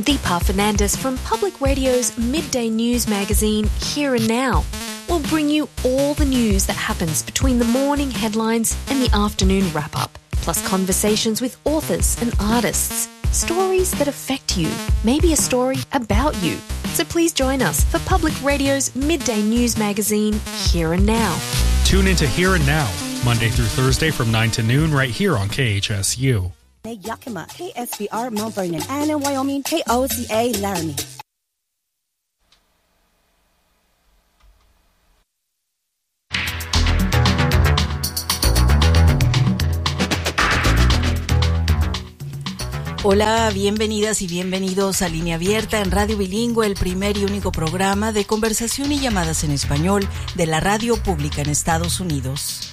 Deepa Fernandez from Public Radio's midday news magazine, Here and Now, will bring you all the news that happens between the morning headlines and the afternoon wrap-up, plus conversations with authors and artists, stories that affect you, maybe a story about you. So please join us for Public Radio's midday news magazine, Here and Now. Tune into Here and Now, Monday through Thursday from 9 to noon right here on KHSU. Yakima, KSVR Mount Vernon, and in Wyoming, KOCA Laramie. Hola, bienvenidas y bienvenidos a Línea Abierta en Radio Bilingüe, el primer y único programa de conversación y llamadas en español de la radio pública en Estados Unidos.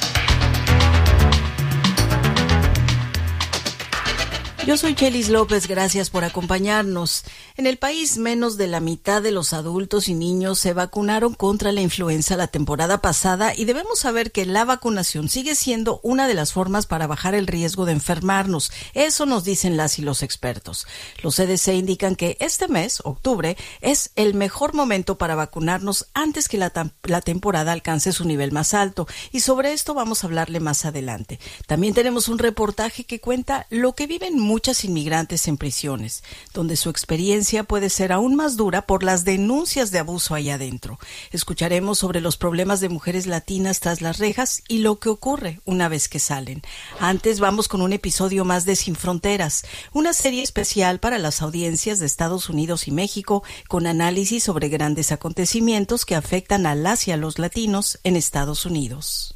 Yo soy Chelis López, gracias por acompañarnos. En el país, menos de la mitad de los adultos y niños se vacunaron contra la influenza la temporada pasada y debemos saber que la vacunación sigue siendo una de las formas para bajar el riesgo de enfermarnos. Eso nos dicen las y los expertos. Los CDC indican que este mes, octubre, es el mejor momento para vacunarnos antes que la temporada alcance su nivel más alto. Y sobre esto vamos a hablarle más adelante. También tenemos un reportaje que cuenta lo que viven muchas inmigrantes en prisiones, donde su experiencia puede ser aún más dura por las denuncias de abuso allá adentro. Escucharemos sobre los problemas de mujeres latinas tras las rejas y lo que ocurre una vez que salen. Antes vamos con un episodio más de Sin Fronteras, una serie especial para las audiencias de Estados Unidos y México, con análisis sobre grandes acontecimientos que afectan a las y a los latinos en Estados Unidos.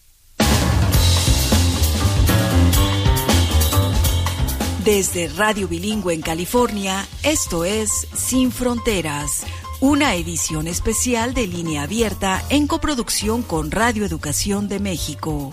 Desde Radio Bilingüe en California, esto es Sin Fronteras, una edición especial de Línea Abierta en coproducción con Radio Educación de México.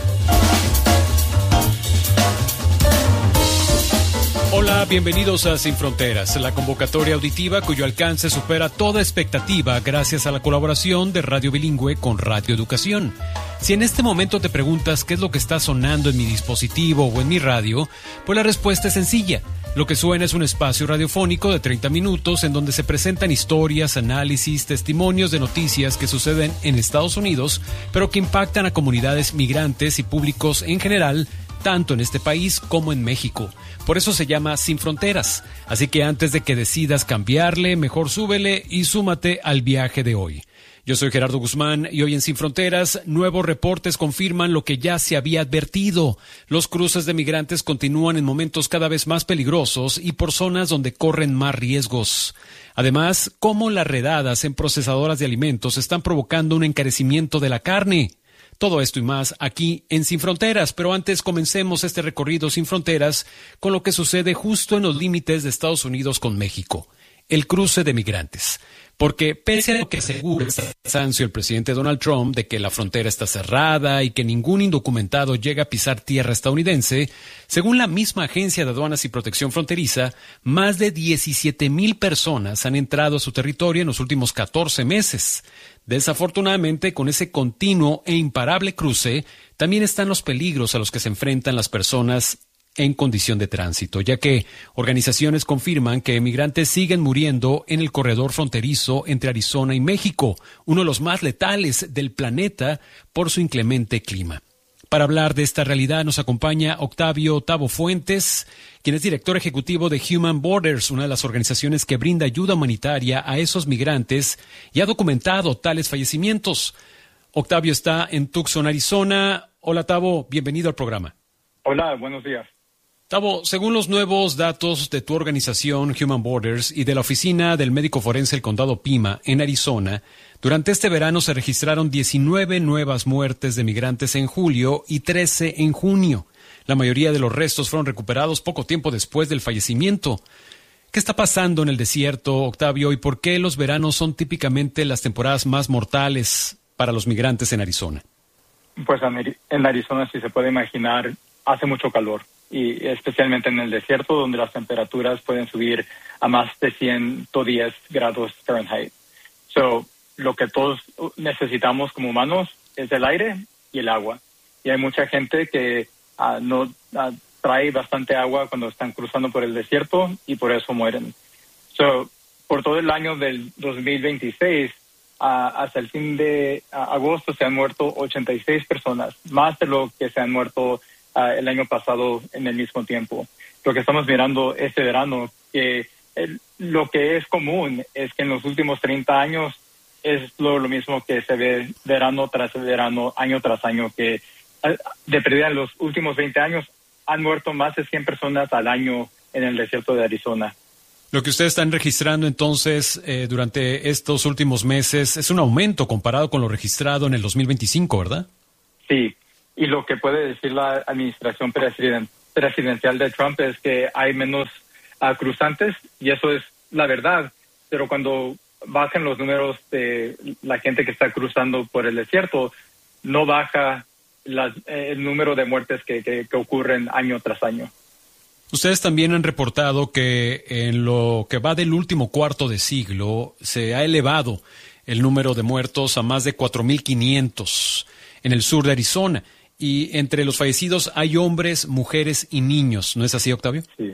Hola, bienvenidos a Sin Fronteras, la convocatoria auditiva cuyo alcance supera toda expectativa gracias a la colaboración de Radio Bilingüe con Radio Educación. Si en este momento te preguntas qué es lo que está sonando en mi dispositivo o en mi radio, pues la respuesta es sencilla. Lo que suena es un espacio radiofónico de 30 minutos en donde se presentan historias, análisis, testimonios de noticias que suceden en Estados Unidos, pero que impactan a comunidades migrantes y públicos en general, tanto en este país como en México. Por eso se llama Sin Fronteras. Así que antes de que decidas cambiarle, mejor súbele y súmate al viaje de hoy. Yo soy Gerardo Guzmán y hoy en Sin Fronteras, nuevos reportes confirman lo que ya se había advertido. Los cruces de migrantes continúan en momentos cada vez más peligrosos y por zonas donde corren más riesgos. Además, cómo las redadas en procesadoras de alimentos están provocando un encarecimiento de la carne. Todo esto y más aquí en Sin Fronteras, pero antes comencemos este recorrido sin fronteras con lo que sucede justo en los límites de Estados Unidos con México, el cruce de migrantes. Porque pese a lo que asegura el presidente Donald Trump de que la frontera está cerrada y que ningún indocumentado llega a pisar tierra estadounidense, según la misma Agencia de Aduanas y Protección Fronteriza, más de 17,000 personas han entrado a su territorio en los últimos 14 meses. Desafortunadamente, con ese continuo e imparable cruce, también están los peligros a los que se enfrentan las personas en condición de tránsito, ya que organizaciones confirman que emigrantes siguen muriendo en el corredor fronterizo entre Arizona y México, uno de los más letales del planeta por su inclemente clima. Para hablar de esta realidad nos acompaña Octavio Tabo Fuentes, quien es director ejecutivo de Human Borders, una de las organizaciones que brinda ayuda humanitaria a esos migrantes y ha documentado tales fallecimientos. Octavio está en Tucson, Arizona. Hola, Tabo, bienvenido al programa. Hola, buenos días. Tabo, según los nuevos datos de tu organización Human Borders y de la Oficina del Médico Forense del Condado Pima en Arizona, durante este verano se registraron 19 nuevas muertes de migrantes en julio y 13 en junio. La mayoría de los restos fueron recuperados poco tiempo después del fallecimiento. ¿Qué está pasando en el desierto, Octavio, y por qué los veranos son típicamente las temporadas más mortales para los migrantes en Arizona? Pues en Arizona, si se puede imaginar, hace mucho calor. Y especialmente en el desierto, donde las temperaturas pueden subir a más de 110 grados Fahrenheit. Lo que todos necesitamos como humanos es el aire y el agua. Y hay mucha gente que trae bastante agua cuando están cruzando por el desierto y por eso mueren. Por todo el año del 2026, hasta el fin de agosto se han muerto 86 personas, más de lo que se han muerto el año pasado en el mismo tiempo. Lo que estamos mirando este verano, que lo que es común es que en los últimos 30 años es lo mismo que se ve verano tras verano, año tras año, que de pérdida en los últimos 20 años han muerto más de 100 personas al año en el desierto de Arizona. Lo que ustedes están registrando entonces durante estos últimos meses es un aumento comparado con lo registrado en el 2025, ¿verdad? Sí, y lo que puede decir la administración presidencial de Trump es que hay menos cruzantes, y eso es la verdad, pero cuando bajan los números de la gente que está cruzando por el desierto, no baja el número de muertes que ocurren año tras año. Ustedes también han reportado que en lo que va del último cuarto de siglo se ha elevado el número de muertos a más de 4,500 en el sur de Arizona. Y entre los fallecidos hay hombres, mujeres y niños. ¿No es así, Octavio? Sí.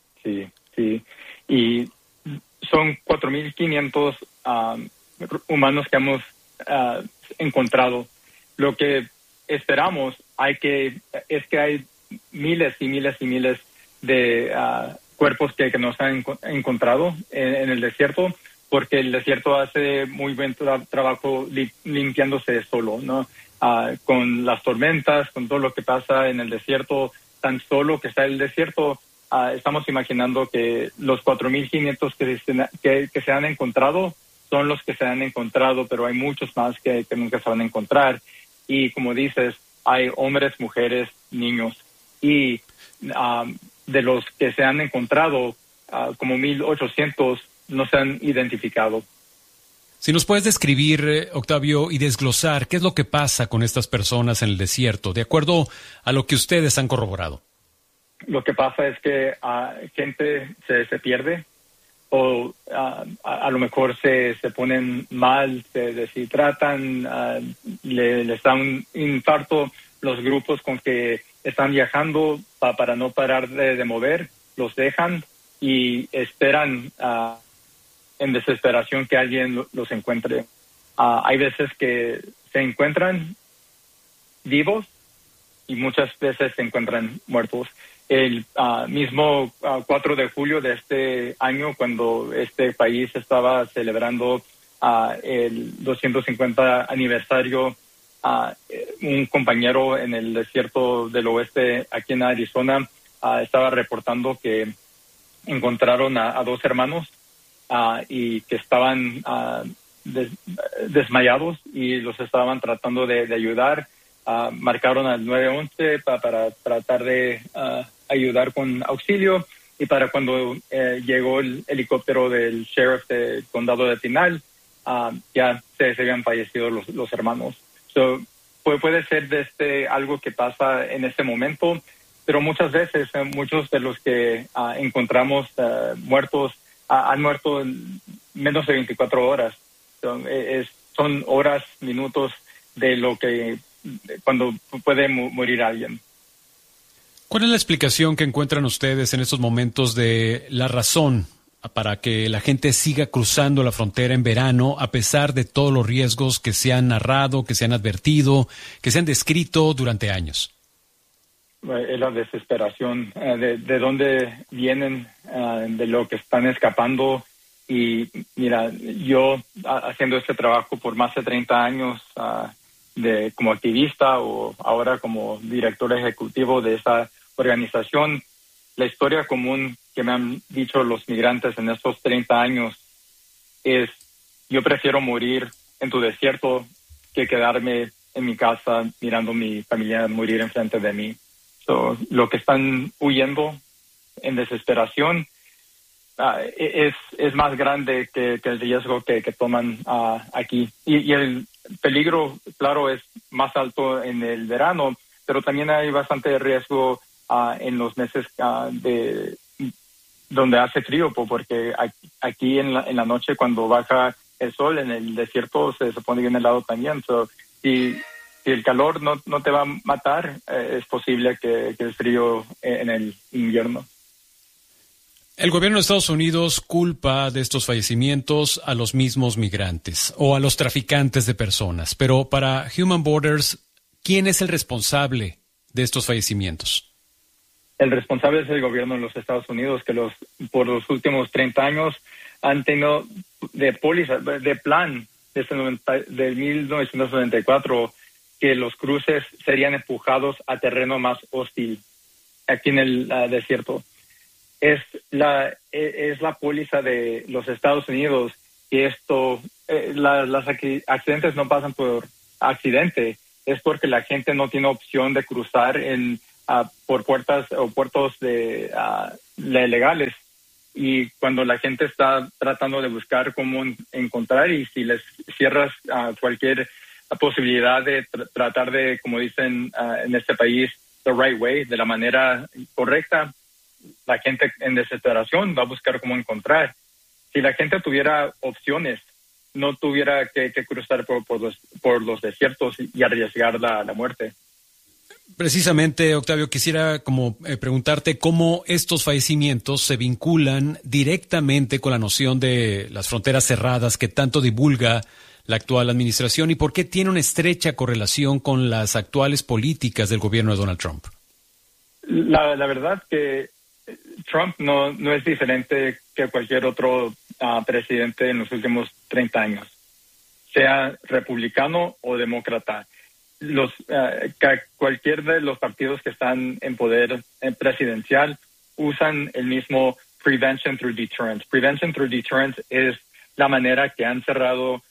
Y son 4,500 humanos que hemos encontrado. Lo que esperamos es que hay miles y miles y miles de cuerpos que nos han encontrado en el desierto, porque el desierto hace muy buen trabajo limpiándose solo, ¿no? Con las tormentas, con todo lo que pasa en el desierto, tan solo que está el desierto, estamos imaginando que los 4,500 que se han encontrado son los que se han encontrado, pero hay muchos más que nunca se van a encontrar. Y como dices, hay hombres, mujeres, niños. Y de los que se han encontrado, como 1,800 no se han identificado. Si nos puedes describir, Octavio, y desglosar qué es lo que pasa con estas personas en el desierto, de acuerdo a lo que ustedes han corroborado. Lo que pasa es que gente se pierde, o a lo mejor se ponen mal, se deshidratan, les da un infarto. Los grupos con que están viajando para no parar de mover, los dejan y esperan en desesperación que alguien los encuentre. Hay veces que se encuentran vivos y muchas veces se encuentran muertos. El mismo 4 de julio de este año, cuando este país estaba celebrando el 250 aniversario, un compañero en el desierto del oeste, aquí en Arizona, estaba reportando que encontraron a 2 hermanos y que estaban desmayados y los estaban tratando de ayudar. Marcaron al 911 para tratar de ayudar con auxilio, y para cuando llegó el helicóptero del sheriff del condado de Pinal, ya se habían fallecido los hermanos. Puede ser algo que pasa en este momento, pero muchas veces muchos de los que encontramos muertos han muerto en menos de 24 horas. Son horas, minutos de lo que cuando puede morir alguien. ¿Cuál es la explicación que encuentran ustedes en estos momentos de la razón para que la gente siga cruzando la frontera en verano a pesar de todos los riesgos que se han narrado, que se han advertido, que se han descrito durante años? Es la desesperación de dónde vienen, de lo que están escapando. Y mira, yo haciendo este trabajo por más de 30 años como activista o ahora como director ejecutivo de esa organización, la historia común que me han dicho los migrantes en estos 30 años es: yo prefiero morir en tu desierto que quedarme en mi casa mirando a mi familia morir enfrente de mí. Lo que están huyendo en desesperación es más grande que el riesgo que toman aquí. Y el peligro, claro, es más alto en el verano, pero también hay bastante riesgo en los meses donde hace frío, porque aquí en la noche, cuando baja el sol, en el desierto se pone bien helado también. Si si el calor no te va a matar, es posible que el frío en el invierno. El gobierno de Estados Unidos culpa de estos fallecimientos a los mismos migrantes o a los traficantes de personas. Pero para Human Borders, ¿quién es el responsable de estos fallecimientos? El responsable es el gobierno de los Estados Unidos, que por los últimos 30 años han tenido de plan desde 1994 que los cruces serían empujados a terreno más hostil aquí en el desierto. Es la póliza de los Estados Unidos que los accidentes no pasan por accidente, es porque la gente no tiene opción de cruzar por puertas o puertos legales, y cuando la gente está tratando de buscar cómo encontrar, y si les cierras cualquier posibilidad de tratar de, como dicen en este país, the right way, de la manera correcta, la gente en desesperación va a buscar cómo encontrar. Si la gente tuviera opciones, no tuviera que cruzar por los desiertos y arriesgar la muerte. Precisamente, Octavio, quisiera preguntarte cómo estos fallecimientos se vinculan directamente con la noción de las fronteras cerradas que tanto divulga la actual administración, y por qué tiene una estrecha correlación con las actuales políticas del gobierno de Donald Trump. La verdad que Trump no es diferente que cualquier otro presidente en los últimos 30 años, sea republicano o demócrata. Cualquier de los partidos que están en poder presidencial usan el mismo prevention through deterrence. Prevention through deterrence es la manera que han cerrado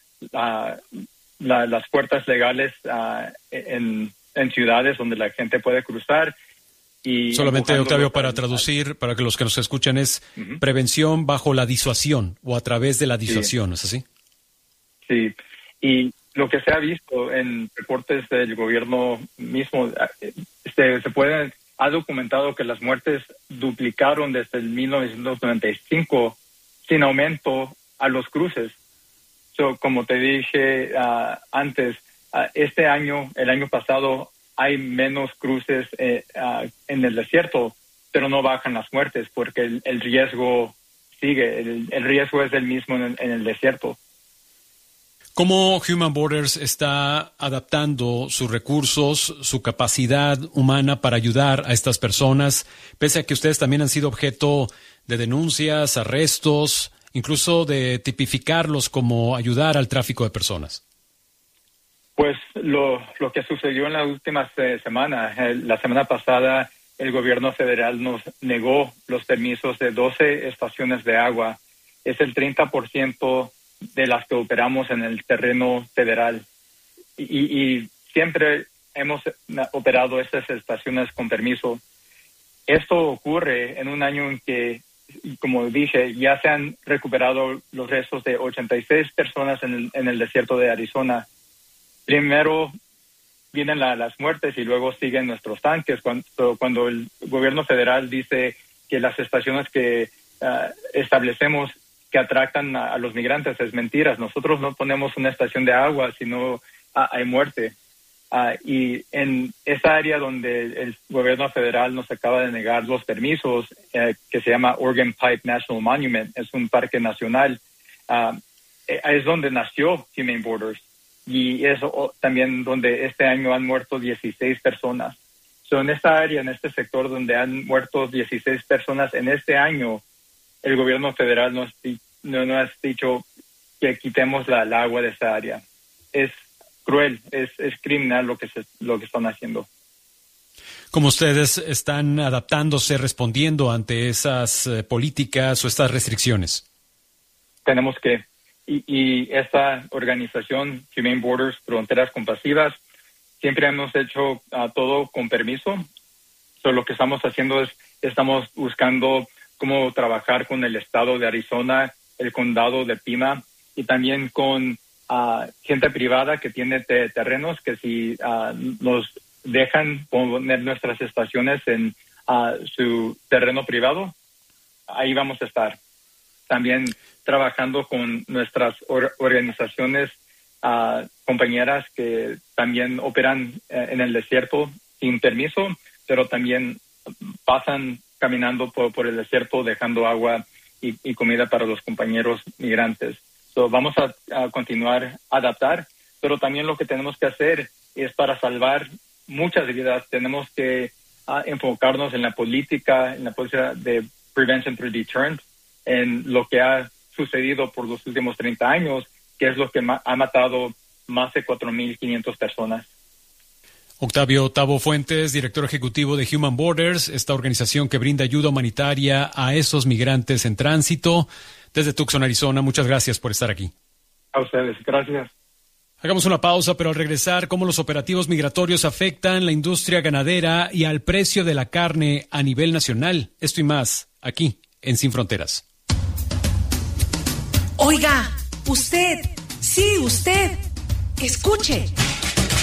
las puertas legales en ciudades donde la gente puede cruzar. Y solamente, Octavio, para traducir, para que los que nos escuchan, es prevención bajo la disuasión o a través de la disuasión, ¿es así? Sí, y lo que se ha visto en reportes del gobierno mismo, ha documentado que las muertes duplicaron desde el 1995 sin aumento a los cruces. Como te dije antes, este año, el año pasado, hay menos cruces en el desierto, pero no bajan las muertes porque el riesgo sigue. El riesgo es el mismo en el desierto. ¿Cómo Human Borders está adaptando sus recursos, su capacidad humana para ayudar a estas personas, pese a que ustedes también han sido objeto de denuncias, arrestos, incluso de tipificarlos como ayudar al tráfico de personas? Pues lo que sucedió en las últimas semanas, la semana pasada, el gobierno federal nos negó los permisos de 12 estaciones de agua. Es el 30% de las que operamos en el terreno federal. Y siempre hemos operado estas estaciones con permiso. Esto ocurre en un año en que, como dije, ya se han recuperado los restos de 86 personas en el desierto de Arizona. Primero vienen las muertes y luego siguen nuestros tanques. Cuando el gobierno federal dice que las estaciones que establecemos que atracan a los migrantes, es mentiras. Nosotros no ponemos una estación de agua, sino hay muerte. Y en esa área donde el gobierno federal nos acaba de negar los permisos, que se llama Organ Pipe National Monument, es un parque nacional, es donde nació Humane Borders. Y es también donde este año han muerto 16 personas. En esta área, en este sector donde han muerto 16 personas en este año, el gobierno federal nos ha dicho que quitemos la agua de esa área. Es cruel, es criminal lo que están haciendo. ¿Cómo ustedes están adaptándose, respondiendo ante esas políticas o estas restricciones? Tenemos que, y esta organización, Humane Borders, Fronteras Compasivas, siempre hemos hecho todo con permiso. Lo que estamos haciendo es, estamos buscando cómo trabajar con el estado de Arizona, el condado de Pima, y también con gente privada que tiene terrenos, que si nos dejan poner nuestras estaciones en su terreno privado, ahí vamos a estar. También trabajando con nuestras organizaciones compañeras que también operan en el desierto sin permiso, pero también pasan caminando por el desierto dejando agua y comida para los compañeros migrantes. Vamos a continuar a adaptar, pero también lo que tenemos que hacer es para salvar muchas vidas. Tenemos que enfocarnos en la política de prevention through deterrence, en lo que ha sucedido por los últimos 30 años, que es lo que ha matado más de 4,500 personas. Octavio Tabo Fuentes, director ejecutivo de Human Borders, esta organización que brinda ayuda humanitaria a esos migrantes en tránsito. Desde Tucson, Arizona, muchas gracias por estar aquí. A ustedes, gracias. Hagamos una pausa, pero al regresar, cómo los operativos migratorios afectan la industria ganadera y al precio de la carne a nivel nacional. Esto y más, aquí, en Sin Fronteras. Oiga, usted, sí, usted, escuche.